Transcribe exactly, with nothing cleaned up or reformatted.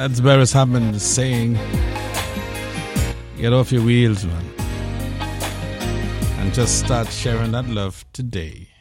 That's Beres Hammond saying, get off your wheels, man, and just start sharing that love today.